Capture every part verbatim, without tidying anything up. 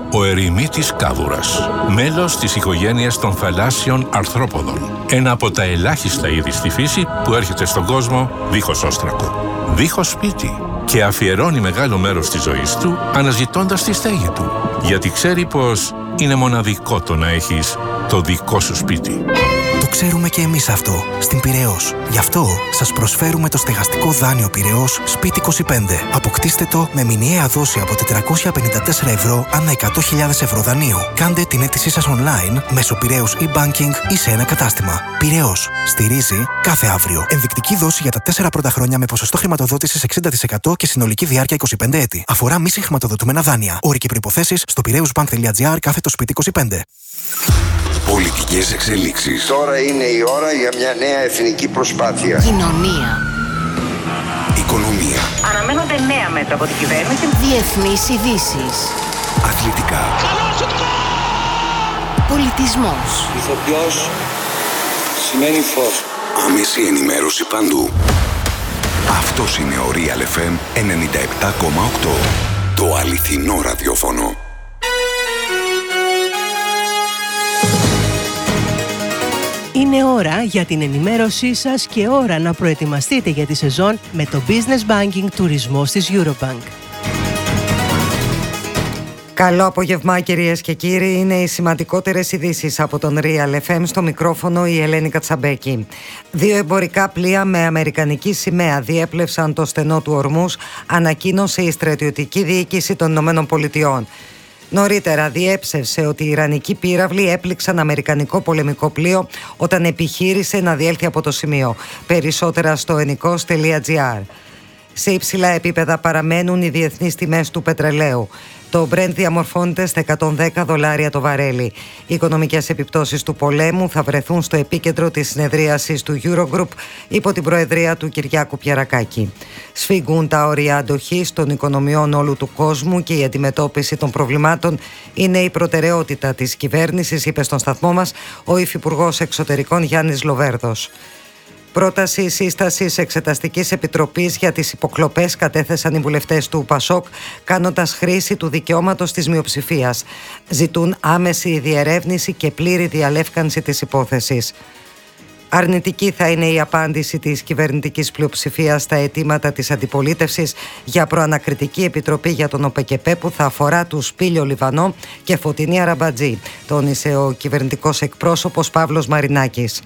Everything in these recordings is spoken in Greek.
ο ερημίτης κάβουρας, μέλος της οικογένειας των θαλάσσιων αρθρόποδων. Ένα από τα ελάχιστα είδη στη φύση που έρχεται στον κόσμο δίχως όστρακο, δίχως σπίτι και αφιερώνει μεγάλο μέρος της ζωής του αναζητώντας τη στέγη του, γιατί ξέρει πως είναι μοναδικό το να έχεις το δικό σου σπίτι. Το ξέρουμε και εμείς αυτό, στην Πειραιώς. Γι' αυτό σας προσφέρουμε το στεγαστικό δάνειο Πειραιώς Σπίτι είκοσι πέντε. Αποκτήστε το με μηνιαία δόση από τετρακόσια πενήντα τέσσερα ευρώ ανά εκατό χιλιάδες ευρώ δανείου. Κάντε την αίτησή σας online μέσω Πειραιώς e-banking ή σε ένα κατάστημα. Πειραιώς. Στηρίζει κάθε αύριο. Ενδεικτική δόση για τα τέσσερα πρώτα χρόνια με ποσοστό χρηματοδότησης εξήντα τοις εκατό και συνολική διάρκεια είκοσι πέντε έτη. Αφορά μη συγχρηματοδοτούμενα δάνεια. Όροι και προϋποθέσεις στο πειραιώσbank.gr κάθετο σπίτι είκοσι πέντε. Πολιτικές εξελίξεις. Τώρα είναι η ώρα για μια νέα εθνική προσπάθεια. Κοινωνία. Οικονομία. Αναμένονται νέα μέτρα από την κυβέρνηση. Διεθνείς ειδήσεις. Αθλητικά. Πολιτισμός. Ηθοποιός σημαίνει φως. Άμεση ενημέρωση παντού. Αυτός είναι ο Real εφ εμ ενενήντα επτά κόμμα οκτώ. Το αληθινό ραδιόφωνο. Είναι ώρα για την ενημέρωσή σας και ώρα να προετοιμαστείτε για τη σεζόν με το Business Banking τουρισμός της Eurobank. Καλό απόγευμα κυρίες και κύριοι, είναι οι σημαντικότερες ειδήσεις από τον Real εφ εμ, στο μικρόφωνο η Ελένη Κατσαμπέκη. Δύο εμπορικά πλοία με αμερικανική σημαία διέπλευσαν το στενό του Ορμούς, ανακοίνωσε η στρατιωτική διοίκηση των Ηνωμένων Πολιτειών. Νωρίτερα διέψευσε ότι οι Ιρανικοί πύραυλοι έπληξαν αμερικανικό πολεμικό πλοίο όταν επιχείρησε να διέλθει από το σημείο. Περισσότερα στο ενικός τελεία τζι άρ. Σε υψηλά επίπεδα παραμένουν οι διεθνείς τιμές του πετρελαίου. Το Brent διαμορφώνεται στα εκατόν δέκα δολάρια το βαρέλι. Οι οικονομικές επιπτώσεις του πολέμου θα βρεθούν στο επίκεντρο της συνεδρίασης του Eurogroup υπό την προεδρία του Κυριάκου Πιερακάκη. Σφίγγουν τα όρια αντοχής των οικονομιών όλου του κόσμου και η αντιμετώπιση των προβλημάτων είναι η προτεραιότητα της κυβέρνησης, είπε στον σταθμό μας ο Υφυπουργός Εξωτερικών Γιάννης Λοβέρδος. Πρόταση σύστασης Εξεταστικής Επιτροπής για τις υποκλοπές κατέθεσαν οι βουλευτές του ΠΑΣΟΚ, κάνοντας χρήση του δικαιώματος της μειοψηφίας. Ζητούν άμεση διερεύνηση και πλήρη διαλεύκανση της υπόθεσης. Αρνητική θα είναι η απάντηση της κυβερνητικής πλειοψηφίας στα αιτήματα της αντιπολίτευσης για προανακριτική επιτροπή για τον ΟΠΕΚΕΠΕ που θα αφορά του Σπήλιο Λιβανό και Φωτεινή Αραμπατζή, τόνισε ο κυβερνητικός εκπρόσωπος Παύλος Μαρινάκης.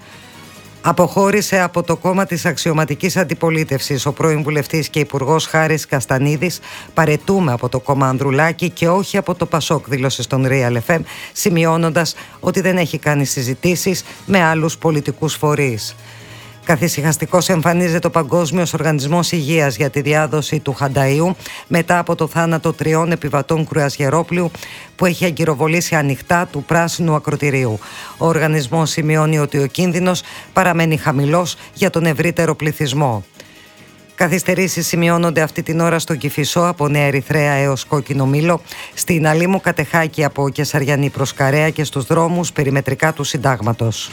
Αποχώρησε από το κόμμα της αξιωματικής αντιπολίτευσης ο πρώην βουλευτής και υπουργός Χάρης Καστανίδης. Παρετούμε από το κόμμα Ανδρουλάκη και όχι από το ΠΑΣΟΚ, δήλωσε στον Real εφ εμ, σημειώνοντας ότι δεν έχει κάνει συζητήσεις με άλλους πολιτικούς φορείς. Καθησυχαστικός εμφανίζεται ο Παγκόσμιος Οργανισμός Υγείας για τη διάδοση του χανταΐου μετά από το θάνατο τριών επιβατών κρουαζιερόπλοιου που έχει αγκυροβολήσει ανοιχτά του πράσινου ακρωτηρίου. Ο οργανισμός σημειώνει ότι ο κίνδυνος παραμένει χαμηλός για τον ευρύτερο πληθυσμό. Καθυστερήσεις σημειώνονται αυτή την ώρα στον Κηφισό από Νέα Ερυθρέα έως Κόκκινο Μήλο, στην Αλήμου Κατεχάκη από Κεσαριανή προς Καρέα και στους δρόμους περιμετρικά του Συντάγματος.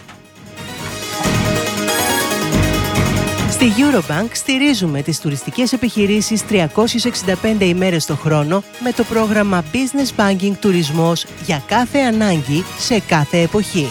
Στη Eurobank στηρίζουμε τις τουριστικές επιχειρήσεις τριακόσιες εξήντα πέντε ημέρες το χρόνο με το πρόγραμμα Business Banking Τουρισμός για κάθε ανάγκη σε κάθε εποχή.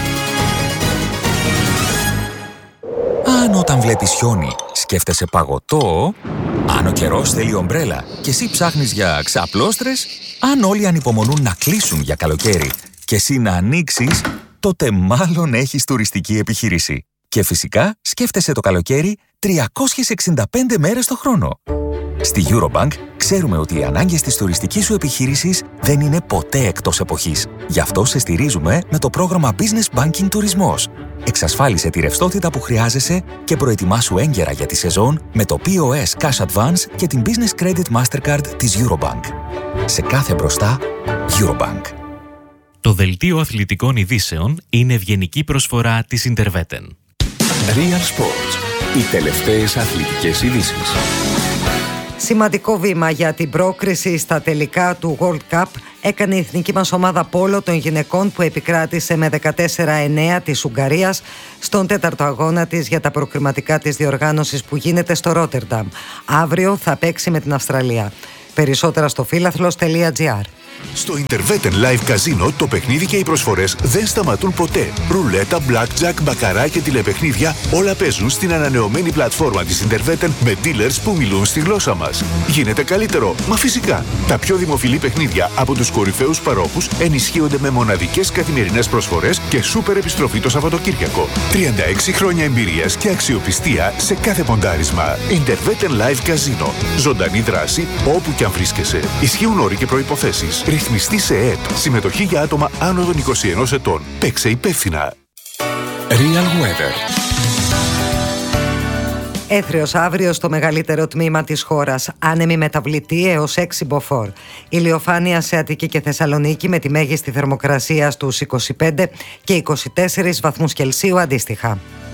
Αν όταν βλέπεις χιόνι σκέφτεσαι παγωτό, αν ο καιρός θέλει ομπρέλα και εσύ ψάχνεις για ξαπλώστρες, αν όλοι ανυπομονούν να κλείσουν για καλοκαίρι και εσύ να ανοίξεις, τότε μάλλον έχεις τουριστική επιχείρηση. Και φυσικά σκέφτεσαι το καλοκαίρι τριακόσιες εξήντα πέντε μέρες το χρόνο. Στη Eurobank ξέρουμε ότι οι ανάγκες της τουριστικής σου επιχείρησης δεν είναι ποτέ εκτός εποχής. Γι' αυτό σε στηρίζουμε με το πρόγραμμα Business Banking Τουρισμός. Εξασφάλισε τη ρευστότητα που χρειάζεσαι και προετοιμάσου έγκαιρα για τη σεζόν με το πι ο ες Cash Advance και την Business Credit Mastercard της Eurobank. Σε κάθε μπροστά, Eurobank. Το δελτίο αθλητικών ειδήσεων είναι ευγενική προσφορά της Interveten. Real Sports. Οι τελευταίες αθλητικές ειδήσεις. Σημαντικό βήμα για την πρόκριση στα τελικά του World Cup έκανε η εθνική μας ομάδα πόλο των γυναικών που επικράτησε με δεκατέσσερα εννέα της Ουγγαρίας στον τέταρτο αγώνα της για τα προκριματικά της διοργάνωσης που γίνεται στο Ρότερνταμ. Αύριο θα παίξει με την Αυστραλία. Περισσότερα στο φίλαθλος τελεία τζι άρ. Στο Interveten Live Casino το παιχνίδι και οι προσφορές δεν σταματούν ποτέ. Ρουλέτα, blackjack, μπακαρά και τηλεπαιχνίδια όλα παίζουν στην ανανεωμένη πλατφόρμα της Interveten με dealers που μιλούν στη γλώσσα μας. Γίνεται καλύτερο, μα φυσικά. Τα πιο δημοφιλή παιχνίδια από τους κορυφαίους παρόχους ενισχύονται με μοναδικές καθημερινές προσφορές και σούπερ επιστροφή το Σαββατοκύριακο. τριάντα έξι χρόνια εμπειρίας και αξιοπιστία σε κάθε ποντάρισμα. Interveten Live Casino. Ζωντανή δράση όπου και αν βρίσκεσαι. Ισχύουν όροι και προϋποθέσεις. Ρυθμιστή σε ΕΕΠ. Συμμετοχή για άτομα άνω των είκοσι ενός ετών. Παίξε υπεύθυνα. Real Weather. Έθριος αύριο στο μεγαλύτερο τμήμα της χώρας. Άνεμη μεταβλητή έως έξι μποφόρ. Ηλιοφάνεια σε Αττική και Θεσσαλονίκη με τη μέγιστη θερμοκρασία στους είκοσι πέντε και είκοσι τέσσερις βαθμούς Κελσίου αντίστοιχα.